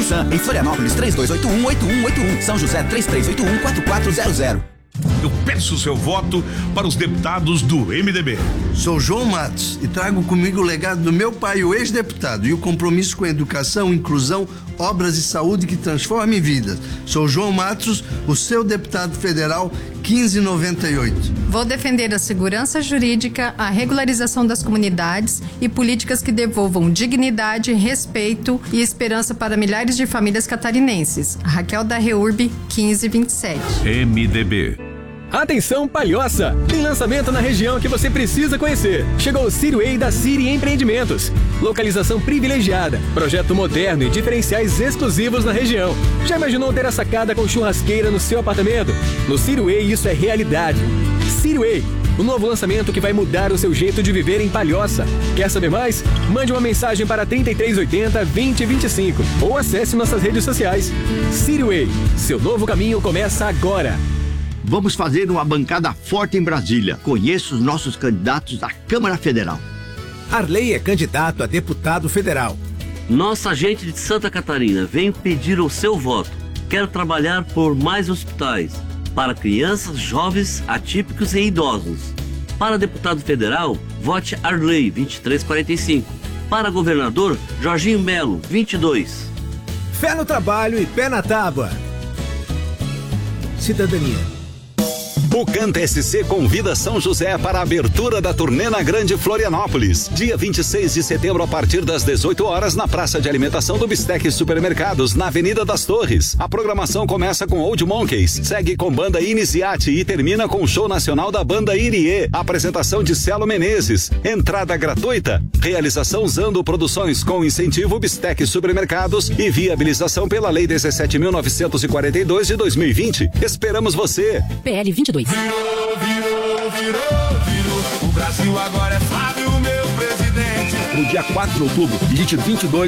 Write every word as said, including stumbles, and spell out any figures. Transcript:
Nissan. Em Florianópolis, três dois oito um, oito um oito um. São José, três três oito um, quatro quatro zero zero. Eu peço o seu voto para os deputados do M D B. Sou João Matos e trago comigo o legado do meu pai, o ex-deputado, e o compromisso com a educação, inclusão, obras e saúde que transformem vidas. Sou João Matos, o seu deputado federal quinze noventa e oito. Vou defender a segurança jurídica, a regularização das comunidades e políticas que devolvam dignidade, respeito e esperança para milhares de famílias catarinenses. Raquel da Reurb, quinze vinte e sete. M D B. Atenção, Palhoça! Tem lançamento na região que você precisa conhecer. Chegou o Cityway da City Empreendimentos. Localização privilegiada, projeto moderno e diferenciais exclusivos na região. Já imaginou ter a sacada com churrasqueira no seu apartamento? No Cityway isso é realidade. Cityway, o novo lançamento que vai mudar o seu jeito de viver em Palhoça. Quer saber mais? Mande uma mensagem para trinta e três oitenta, vinte vinte e cinco ou acesse nossas redes sociais. Cityway, seu novo caminho começa agora. Vamos fazer uma bancada forte em Brasília. Conheça os nossos candidatos à Câmara Federal. Arley é candidato a deputado federal. Nossa gente de Santa Catarina, venho pedir o seu voto. Quero trabalhar por mais hospitais para crianças, jovens, atípicos e idosos. Para deputado federal, vote Arley vinte e três quarenta e cinco. Para governador, Jorginho Melo vinte e dois. Fé no trabalho e pé na tábua. Cidadania. O Canta S C convida São José para a abertura da turnê na Grande Florianópolis. Dia vinte e seis de setembro, a partir das dezoito horas, na Praça de Alimentação do Bistec Supermercados, na Avenida das Torres. A programação começa com Old Monkeys, segue com Banda Iniciate e termina com o show nacional da Banda Irie. Apresentação de Celo Menezes. Entrada gratuita. Realização Zando Produções com incentivo Bistec Supermercados e viabilização pela Lei dezessete mil novecentos e quarenta e dois de dois mil e vinte. Esperamos você. P L vinte e dois. Virou, virou, virou, virou. O Brasil agora é Flávio, meu presidente. No dia quatro de outubro, digite vinte e dois